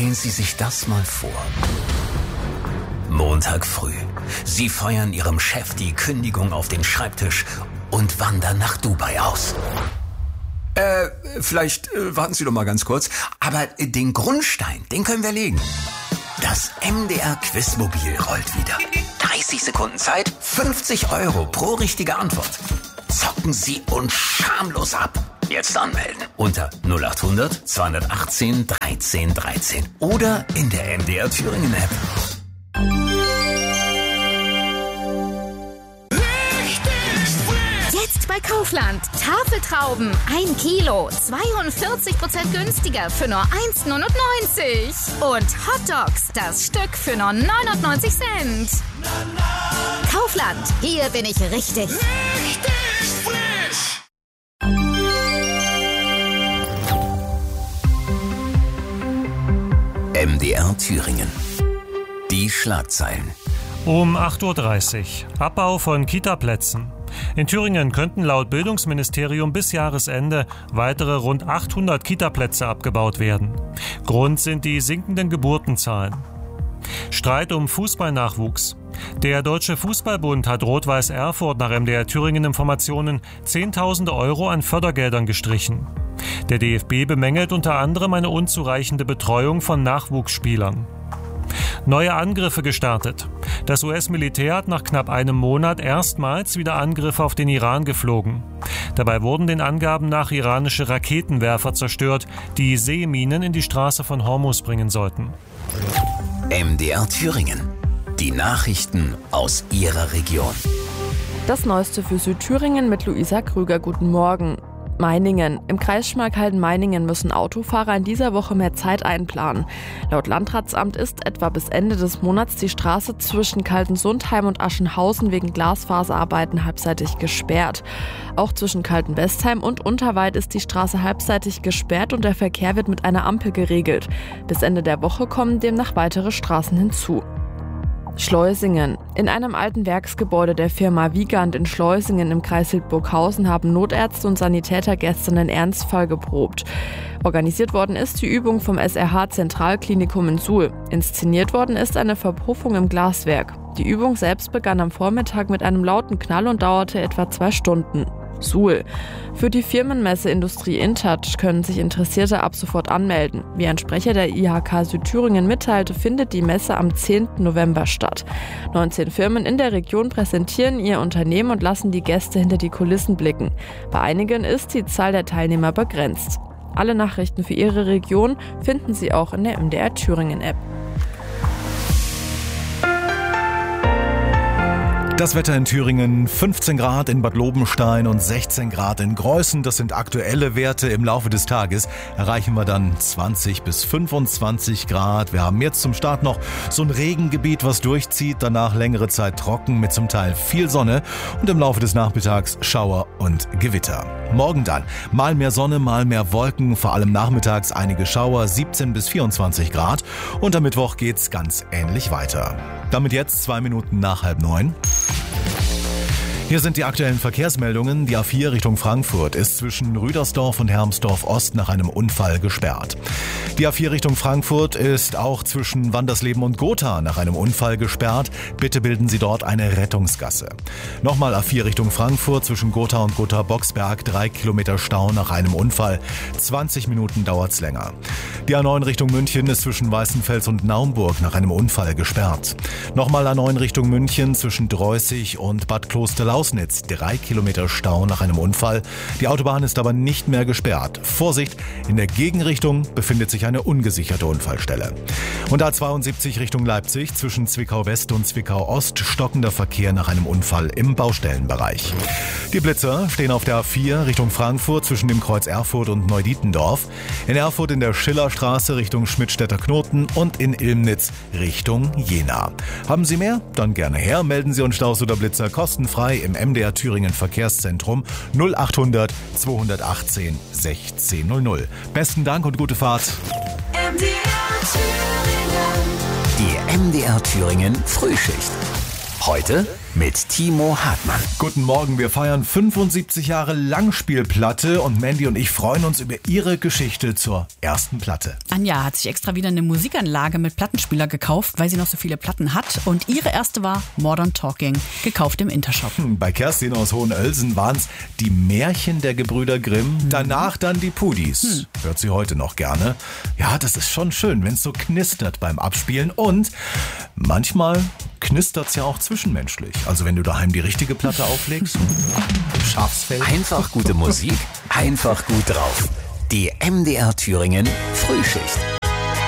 Stellen Sie sich das mal vor. Montag früh. Sie feuern Ihrem Chef die Kündigung auf den Schreibtisch und wandern nach Dubai aus. Vielleicht warten Sie doch mal ganz kurz. Aber den Grundstein, den können wir legen. Das MDR Quizmobil rollt wieder. 30 Sekunden Zeit, 50 € pro richtige Antwort. Zocken Sie uns schamlos ab. Jetzt anmelden unter 0800 218 13 13 oder in der MDR Thüringen App. Jetzt bei Kaufland. Tafeltrauben 1 Kilo, 42% günstiger für nur 1,99 €. Und Hotdogs, das Stück für nur 99 Cent. Kaufland, hier bin ich richtig. Richtig frisch. MDR Thüringen. Die Schlagzeilen. Um 8:30 Uhr. Abbau von Kita-Plätzen. In Thüringen könnten laut Bildungsministerium bis Jahresende weitere rund 800 Kita-Plätze abgebaut werden. Grund sind die sinkenden Geburtenzahlen. Streit um Fußballnachwuchs. Der Deutsche Fußballbund hat Rot-Weiß Erfurt nach MDR Thüringen Informationen Zehntausende € an Fördergeldern gestrichen. Der DFB bemängelt unter anderem eine unzureichende Betreuung von Nachwuchsspielern. Neue Angriffe gestartet. Das US-Militär hat nach knapp einem Monat erstmals wieder Angriffe auf den Iran geflogen. Dabei wurden den Angaben nach iranische Raketenwerfer zerstört, die Seeminen in die Straße von Hormuz bringen sollten. MDR Thüringen. Die Nachrichten aus Ihrer Region. Das Neueste für Südthüringen mit Luisa Krüger. Guten Morgen. Meiningen. Im Kreis Schmalkalden-Meiningen müssen Autofahrer in dieser Woche mehr Zeit einplanen. Laut Landratsamt ist etwa bis Ende des Monats die Straße zwischen Kaltensundheim und Aschenhausen wegen Glasfaserarbeiten halbseitig gesperrt. Auch zwischen Kaltenwestheim und Unterweid ist die Straße halbseitig gesperrt und der Verkehr wird mit einer Ampel geregelt. Bis Ende der Woche kommen demnach weitere Straßen hinzu. Schleusingen. In einem alten Werksgebäude der Firma Wiegand in Schleusingen im Kreis Hildburghausen haben Notärzte und Sanitäter gestern einen Ernstfall geprobt. Organisiert worden ist die Übung vom SRH Zentralklinikum in Suhl. Inszeniert worden ist eine Verpuffung im Glaswerk. Die Übung selbst begann am Vormittag mit einem lauten Knall und dauerte etwa 2 Stunden. Suhl. Für die Firmenmesse Industrie InTouch können sich Interessierte ab sofort anmelden. Wie ein Sprecher der IHK Südthüringen mitteilte, findet die Messe am 10. November statt. 19 Firmen in der Region präsentieren ihr Unternehmen und lassen die Gäste hinter die Kulissen blicken. Bei einigen ist die Zahl der Teilnehmer begrenzt. Alle Nachrichten für Ihre Region finden Sie auch in der MDR Thüringen App. Das Wetter in Thüringen, 15 Grad in Bad Lobenstein und 16 Grad in Greußen. Das sind aktuelle Werte. Im Laufe des Tages erreichen wir dann 20 bis 25 Grad. Wir haben jetzt zum Start noch so ein Regengebiet, was durchzieht. Danach längere Zeit trocken mit zum Teil viel Sonne und im Laufe des Nachmittags Schauer und Gewitter. Morgen dann mal mehr Sonne, mal mehr Wolken, vor allem nachmittags einige Schauer, 17 bis 24 Grad. Und am Mittwoch geht's ganz ähnlich weiter. Damit jetzt 2 Minuten nach 8:30. Hier sind die aktuellen Verkehrsmeldungen. Die A4 Richtung Frankfurt ist zwischen Rüdersdorf und Hermsdorf Ost nach einem Unfall gesperrt. Die A4 Richtung Frankfurt ist auch zwischen Wandersleben und Gotha nach einem Unfall gesperrt. Bitte bilden Sie dort eine Rettungsgasse. Nochmal A4 Richtung Frankfurt zwischen Gotha und Gotha-Boxberg 3 Kilometer Stau nach einem Unfall. 20 Minuten dauert's länger. Die A9 Richtung München ist zwischen Weißenfels und Naumburg nach einem Unfall gesperrt. Nochmal A9 Richtung München zwischen Dreußig und Bad Klosterlausnitz 3 Kilometer Stau nach einem Unfall. Die Autobahn ist aber nicht mehr gesperrt. Vorsicht, in der Gegenrichtung befindet sich eine ungesicherte Unfallstelle. Und A72 Richtung Leipzig zwischen Zwickau West und Zwickau Ost stockender Verkehr nach einem Unfall im Baustellenbereich. Die Blitzer stehen auf der A4 Richtung Frankfurt zwischen dem Kreuz Erfurt und Neudietendorf. In Erfurt in der Schillerstraße Richtung Schmidtstädter Knoten und in Ilmnitz Richtung Jena. Haben Sie mehr? Dann gerne her. Melden Sie uns Staus oder Blitzer kostenfrei im MDR Thüringen Verkehrszentrum 0800 218 1600. Besten Dank und gute Fahrt. Die MDR Thüringen Frühschicht. Heute mit Timo Hartmann. Guten Morgen, wir feiern 75 Jahre Langspielplatte und Mandy und ich freuen uns über Ihre Geschichte zur ersten Platte. Anja hat sich extra wieder eine Musikanlage mit Plattenspieler gekauft, weil sie noch so viele Platten hat. Und ihre erste war Modern Talking, gekauft im Intershop. Bei Kerstin aus Hohenölsen waren es die Märchen der Gebrüder Grimm, danach dann die Pudis. Hört sie heute noch gerne. Ja, das ist schon schön, wenn es so knistert beim Abspielen und manchmal knistert es ja auch zwischenmenschlich. Also wenn du daheim die richtige Platte auflegst, Schafsfeld. Einfach gute Musik, einfach gut drauf. Die MDR Thüringen Frühschicht.